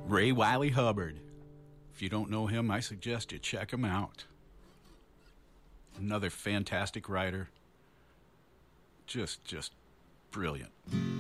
Ray Wiley Hubbard. If you don't know him, I suggest you check him out. Another fantastic writer. Just brilliant.